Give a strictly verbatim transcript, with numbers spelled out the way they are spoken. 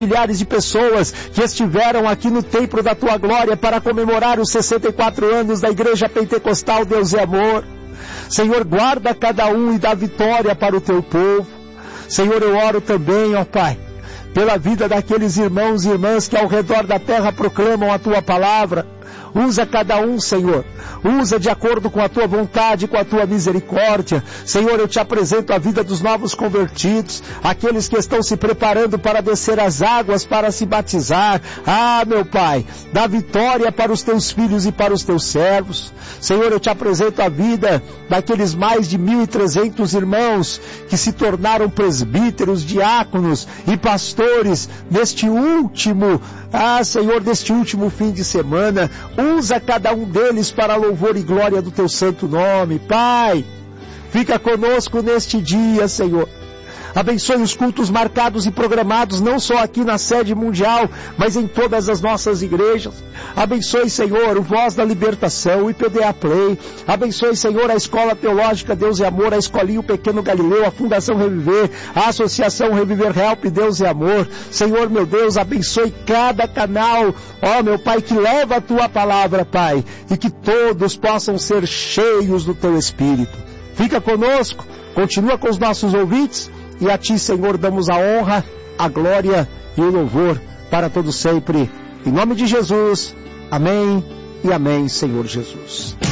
milhares de pessoas que estiveram aqui no templo da Tua glória para comemorar os sessenta e quatro anos da Igreja Pentecostal Deus e Amor. Senhor, guarda cada um e dá vitória para o Teu povo. Senhor, eu oro também, ó Pai, pela vida daqueles irmãos e irmãs que ao redor da terra proclamam a Tua palavra. Usa cada um, Senhor. Usa de acordo com a Tua vontade, com a Tua misericórdia. Senhor, eu te apresento a vida dos novos convertidos, aqueles que estão se preparando para descer as águas, para se batizar. Ah, meu Pai, dá vitória para os Teus filhos e para os Teus servos. Senhor, eu te apresento a vida daqueles mais de mil e trezentos irmãos que se tornaram presbíteros, diáconos e pastores neste último, ah, Senhor, neste último fim de semana. Usa cada um deles para louvor e glória do Teu santo nome. Pai, fica conosco neste dia, Senhor. Abençoe os cultos marcados e programados, não só aqui na sede mundial, mas em todas as nossas igrejas. Abençoe, Senhor, o Voz da Libertação, o I P D A Play. Abençoe, Senhor, a Escola Teológica Deus e Amor, a Escolinha o Pequeno Galileu, a Fundação Reviver, a Associação Reviver Help Deus e Amor. Senhor, meu Deus, abençoe cada canal, ó meu Pai, que leva a Tua palavra, Pai, e que todos possam ser cheios do Teu Espírito. Fica conosco, continua com os nossos ouvintes. E a Ti, Senhor, damos a honra, a glória e o louvor para todos sempre. Em nome de Jesus, amém e amém, Senhor Jesus.